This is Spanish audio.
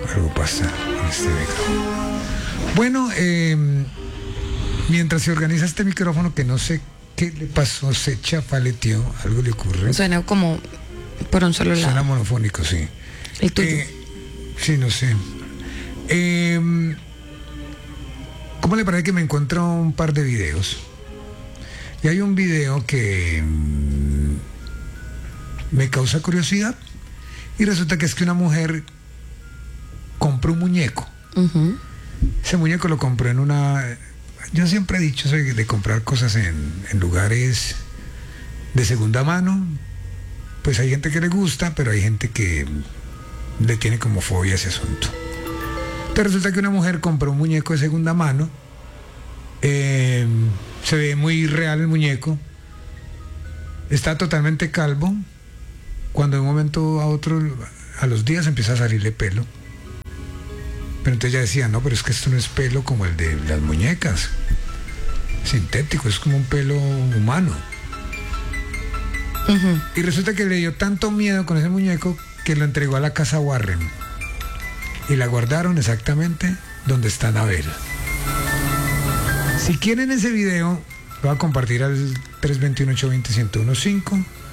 Algo pasa en este micrófono. Bueno, mientras se organiza este micrófono, que no sé qué le pasó, se chafaleteó, algo le ocurre. Suena como por un solo lado. Suena monofónico, sí. El tuyo. Sí, no sé. ¿Cómo le parece que me encuentro un par de videos? Y hay un video que me causa curiosidad. Y resulta que es que una mujer compró un muñeco. Uh-huh. Ese muñeco lo compró en una... Yo siempre he dicho soy de comprar cosas en lugares de segunda mano. Pues hay gente que le gusta, pero hay gente que le tiene como fobia a ese asunto. Entonces resulta que una mujer compró un muñeco de segunda mano. Se ve muy real el muñeco. Está totalmente calvo. Cuando de un momento a otro, a los días empieza a salirle pelo. Pero entonces ella decía, no, pero es que esto no es pelo como el de las muñecas. Sintético, es como un pelo humano. Uh-huh. Y resulta que le dio tanto miedo con ese muñeco que lo entregó a la casa Warren. Y la guardaron exactamente donde está Anabel. Si quieren ese video, lo voy a compartir al 321-820-1015.